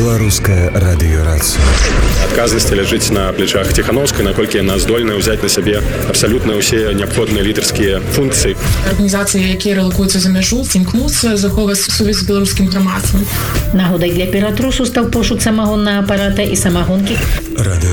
Беларуская радыёрацыя. Адказнасць ляжыць на плечах Ціхановскай, наколькі яна здольная ўзяць на сябе абсалютна ўсе неабходныя лідарскія функцыі. Арганізацыі, якія рэлакуюцца за мяжу, імкнуцца захоўваць сувязь з беларускім грамадствам. Нагодай для ператрусу стаў пошук самагоннага апарата і самагонкі.